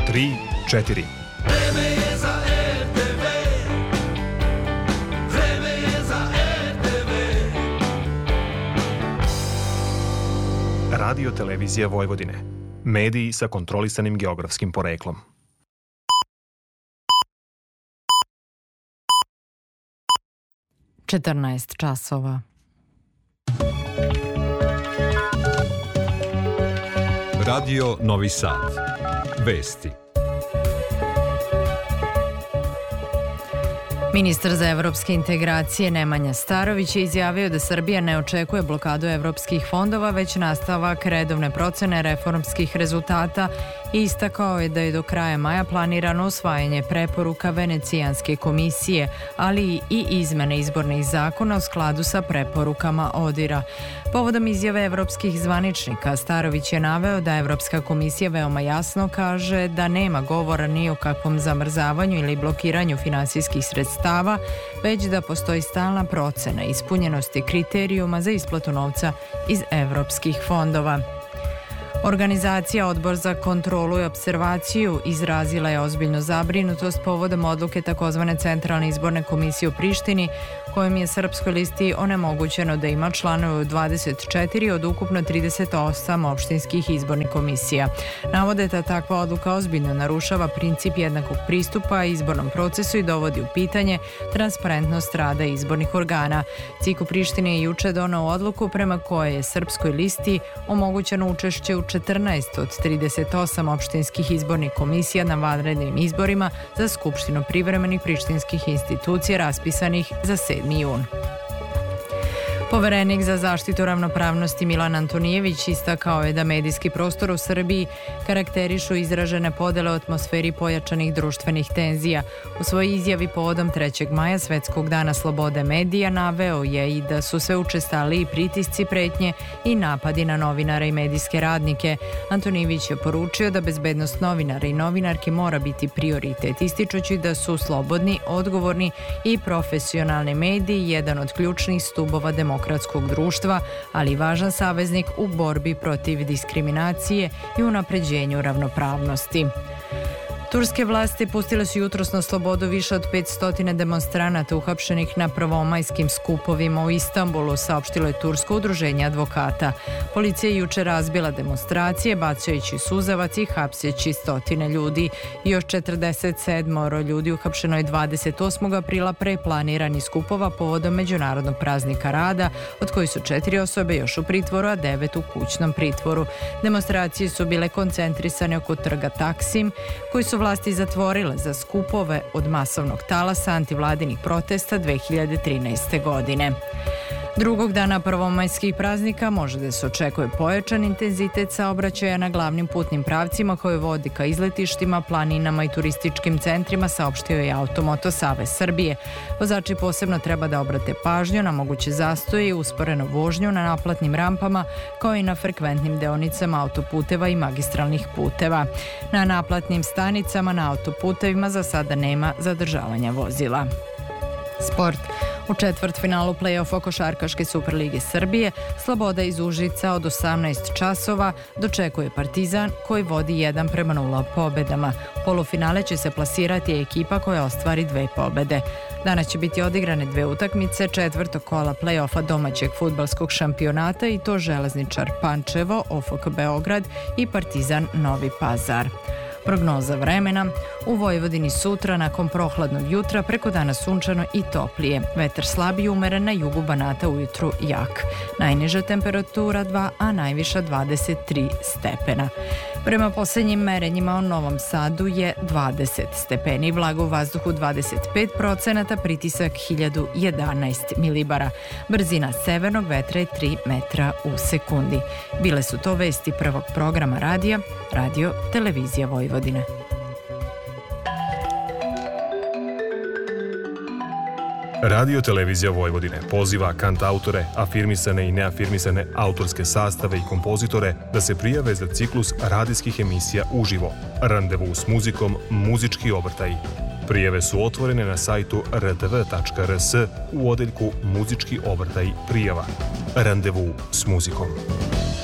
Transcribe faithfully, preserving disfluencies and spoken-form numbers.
tri, četiri. Vreme je za er te ve. Vreme je za er te ve. Radio televizija Vojvodine. Mediji sa kontrolisanim geografskim poreklom. četrnaest časova. Radio Novi Sad. Vesti. Ministar za evropske integracije Nemanja Starović je izjavio da Srbija ne očekuje blokadu evropskih fondova, već nastavak redovne procene reformskih rezultata i istakao je da je do kraja maja planirano usvajanje preporuka Venecijanske komisije, ali i izmene izbornih zakona u skladu sa preporukama ODIR-a. Povodom izjave evropskih zvaničnika, Starović je naveo da Evropska komisija veoma jasno kaže da nema govora ni o kakvom zamrzavanju ili blokiranju finansijskih sredstava, već da postoji stalna procena ispunjenosti kriterijuma za isplatu novca iz evropskih fondova. Organizacija Odbor za kontrolu i observaciju izrazila je ozbiljnu zabrinutost povodom odluke takozvane Centralne izborne komisije u Prištini, kojom je Srpskoj listi onemogućeno da ima članove u dvadeset četiri od ukupno trideset osam opštinskih izbornih komisija. Navode da takva odluka ozbiljno narušava princip jednakog pristupa izbornom procesu i dovodi u pitanje transparentnost rada izbornih organa. C I K u Prištini je juče doneo odluku prema kojoj je Srpskoj listi omogućeno učešće u četrnaest od trideset osam opštinskih izbornih komisija na vanrednim izborima za Skupštinu privremenih prištinskih institucija raspisanih za sedmi jun. Poverenik za zaštitu ravnopravnosti Milan Antonijević istakao je da medijski prostor u Srbiji karakterišu izražene podele u atmosferi pojačanih društvenih tenzija. U svojoj izjavi povodom trećeg maja, Svetskog dana slobode medija, naveo je i da su sve učestaliji pritisci, pretnje i napadi na novinare i medijske radnike. Antonijević je poručio da bezbednost novinara i novinarki mora biti prioritet, ističući da su slobodni, odgovorni i profesionalni mediji jedan od ključnih stubova demokratskog demokratskog društva, ali i važan saveznik u borbi protiv diskriminacije i unapređenju ravnopravnosti. Turske vlasti pustile su jutros na slobodu više od petsto demonstranata uhapšenih na prvomajskim skupovima u Istanbulu, saopštilo je Tursko udruženje advokata. Policija je juče razbila demonstracije, bacajući suzavac i hapseći stotine ljudi. Još četrdeset sedam ljudi uhapšeno je dvadeset osmog aprila pre planiranih skupova povodom Međunarodnog praznika rada, od kojih su četiri osobe još u pritvoru, a devet u kućnom pritvoru. Demonstracije su bile koncentrisane oko trga Taksim, koji su vlasti zatvorile za skupove od masovnog talasa antivladinih protesta dve hiljade trinaeste. godine. Drugog dana prvomajskih praznika može da se očekuje pojačan intenzitet saobraćaja na glavnim putnim pravcima koji vodi ka izletištima, planinama i turističkim centrima, saopštio je Automoto Savez Srbije. Vozači posebno treba da obrate pažnju na moguće zastoje i usporenu vožnju na naplatnim rampama, kao i na frekventnim deonicama autoputeva i magistralnih puteva. Na naplatnim stanicama na autoputevima za sada nema zadržavanja vozila. Sport. U četvrtfinalu play-offa Košarkaške Superlige Srbije Sloboda iz Užica od osamnaest časova dočekuje Partizan koji vodi jedan prema nula pobedama. U polufinale će se plasirati ekipa koja ostvari dve pobede. Danas će biti odigrane dve utakmice četvrtog kola play-offa domaćeg fudbalskog šampionata i to Železničar Pančevo, O F K Beograd i Partizan Novi Pazar. Prognoza vremena. U Vojvodini sutra nakon prohladnog jutra, preko dana sunčano i toplije. Vetar slab i umeren, na jugu Banata ujutru jak. Najniža temperatura dva, a najviša dvadeset tri stepena. Prema posljednjim merenjima u Novom Sadu je dvadeset stepeni, vlaga u vazduhu dvadeset pet procenata, pritisak hiljadu jedanaest milibara. Brzina severnog vetra je tri metra u sekundi. Bile su to vesti prvog programa radija, Radio Televizija Vojvodine. Radio Televizija Vojvodine poziva kantautore, afirmisane i neafirmisane autorske sastave i kompozitore da se prijave za ciklus radijskih emisija uživo. Randevu s muzikom, muzički obrtaj. Prijave su otvorene na sajtu r t v tačka r s u odeljku Muzički obrtaj prijava. Randevu s muzikom.